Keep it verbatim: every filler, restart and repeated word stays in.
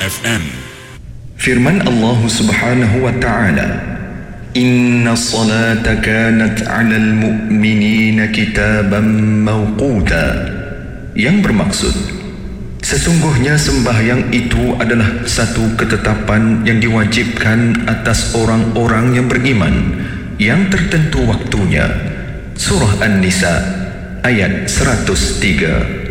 F M. Firman Allah Subhanahu wa taala, Inna salata kanat 'alal mu'minina kitaban mawquta, yang bermaksud sesungguhnya sembahyang itu adalah satu ketetapan yang diwajibkan atas orang-orang yang beriman, yang tertentu waktunya. Surah An-Nisa ayat seratus tiga.